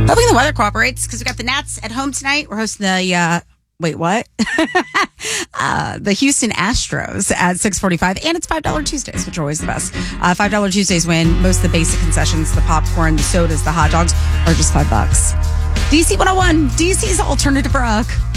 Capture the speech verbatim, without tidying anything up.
Hoping the weather cooperates because we got the Nats at home tonight. We're hosting the, uh, wait, what? uh, the Houston Astros at six forty-five. And it's five dollar Tuesdays, which are always the best. Uh, five dollar Tuesdays when most of the basic concessions, the popcorn, the sodas, the hot dogs, are just five bucks. D C one oh one, D C's alternative rock.